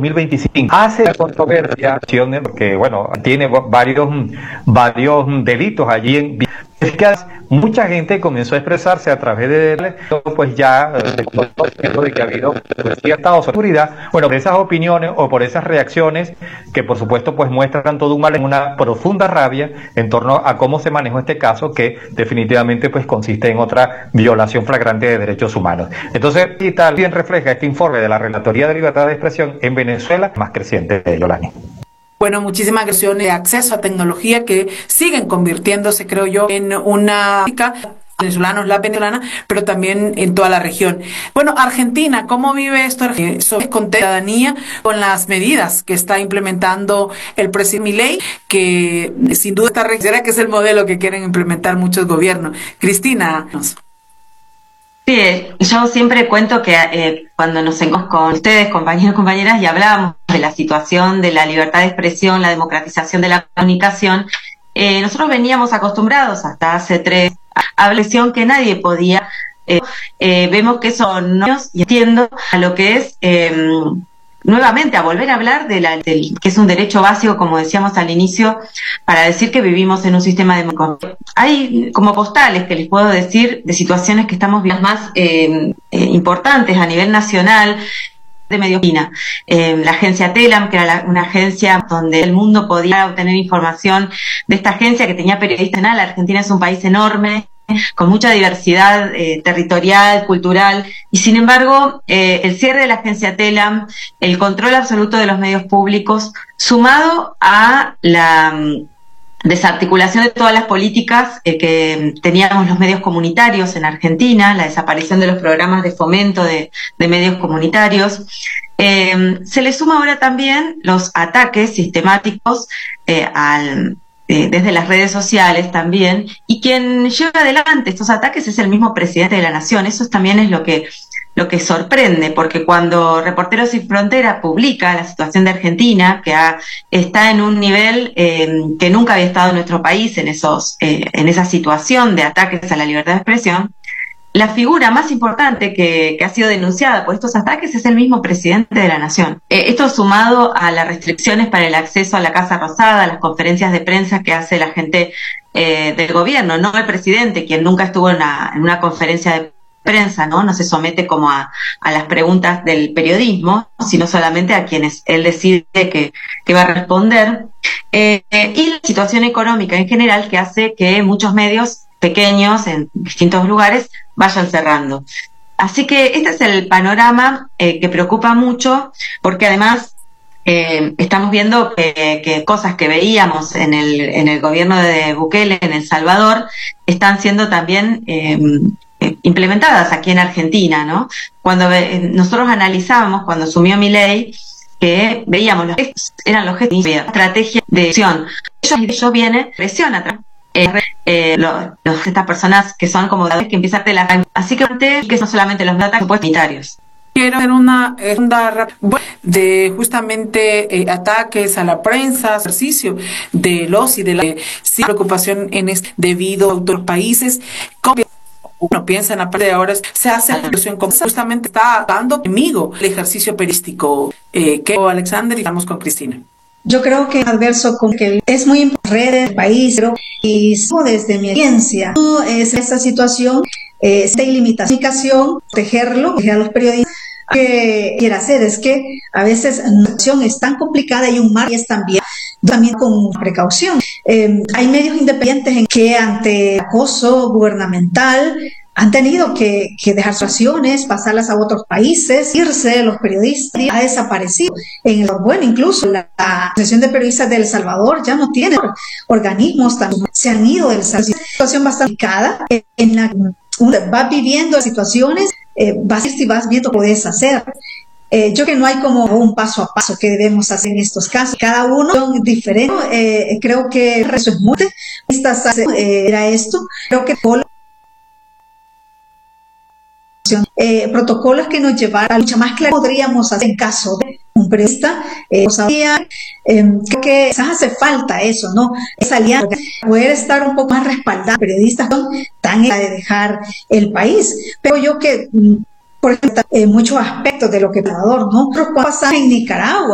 2025. Hace la controversia, porque bueno, tiene varios delitos allí en... Es que mucha gente comenzó a expresarse a través de pues ya de que ha habido cierta seguridad, bueno, por esas opiniones o por esas reacciones que por supuesto pues muestran todo un mal en una profunda rabia en torno a cómo se manejó este caso, que definitivamente pues consiste en otra violación flagrante de derechos humanos. Entonces, y tal bien refleja este informe de la Relatoría de Libertad de Expresión en Venezuela, más creciente de Yolani. Bueno, muchísimas gracias de acceso a tecnología que siguen convirtiéndose, creo yo, en una venezolanos, la venezolana, pero también en toda la región. Bueno, Argentina, ¿cómo vive esto? Con ciudadanía, con las medidas que está implementando el presidente Milei, que sin duda considera que es el modelo que quieren implementar muchos gobiernos. Cristina. Sí, yo siempre cuento que cuando nos encontramos con ustedes, compañeros y compañeras, y hablábamos de la situación de la libertad de expresión, la democratización de la comunicación, nosotros veníamos acostumbrados hasta hace 3 años a la expresión que nadie podía. Vemos que son niños y entiendo a lo que es nuevamente a volver a hablar del que es un derecho básico, como decíamos al inicio, para decir que vivimos en un sistema democrático. Hay como postales que les puedo decir de situaciones que estamos viendo más importantes a nivel nacional de Medellín. La agencia TELAM, que era una agencia donde el mundo podía obtener información de esta agencia, que tenía periodistas. La Argentina es un país enorme, con mucha diversidad territorial, cultural, y sin embargo el cierre de la agencia TELAM, el control absoluto de los medios públicos, sumado a la desarticulación de todas las políticas que teníamos los medios comunitarios en Argentina, la desaparición de los programas de fomento de medios comunitarios, se le suma ahora también los ataques sistemáticos desde las redes sociales también, y quien lleva adelante estos ataques es el mismo presidente de la Nación. Eso también es lo que sorprende, porque cuando Reporteros Sin Frontera publica la situación de Argentina, que está en un nivel que nunca había estado en nuestro país, en esa situación de ataques a la libertad de expresión, la figura más importante que ha sido denunciada por estos ataques es el mismo presidente de la Nación. Esto sumado a las restricciones para el acceso a la Casa Rosada, a las conferencias de prensa que hace la gente del gobierno, no el presidente, quien nunca estuvo en una conferencia de prensa, no se somete como a las preguntas del periodismo, sino solamente a quienes él decide que va a responder, y la situación económica en general, que hace que muchos medios pequeños en distintos lugares vayan cerrando. Así que este es el panorama que preocupa mucho, porque además estamos viendo que cosas que veíamos en el gobierno de Bukele en El Salvador están siendo también implementadas aquí en Argentina, ¿no? Cuando nosotros analizábamos, cuando asumió Milei, que veíamos eran los gestos, estrategia de acción. Ellos vienen, presión atrás. Estas personas que son como que empiezan a la... Así que no solamente los ataques sanitarios. Quiero hacer una de justamente ataques a la prensa, ejercicio de los y de la preocupación debido a otros países. Uno piensa en la parte de ahora, se hace la situación como justamente está dando conmigo el ejercicio periodístico. Alexander, y vamos con Cristina. Yo creo que adverso como que es muy importante en el país, pero y desde mi experiencia, no es esta situación, esta limitación, proteger a los periodistas. Que quiere hacer es que a veces la situación es tan complicada y un mar y es también con precaución. Hay medios independientes en que ante acoso gubernamental han tenido que dejar situaciones, pasarlas a otros países, irse, los periodistas ha desaparecido. Incluso la Asociación de Periodistas de El Salvador ya no tiene organismos, se han ido de El Salvador. Es una situación bastante complicada en la que uno va viviendo situaciones, vas viendo qué puedes hacer. Yo creo que no hay como un paso a paso que debemos hacer en estos casos. Cada uno son diferentes. Creo que eso es muy era esto. Creo que protocolos que nos llevaran a mucha más claridad podríamos hacer en caso de un periodista. Creo que quizás hace falta eso, ¿no? Esa alianza, poder estar un poco más respaldada. Periodistas son tan de dejar el país. Pero yo que, por ejemplo, muchos aspectos de lo que ¿no? Cuando pasa en Nicaragua,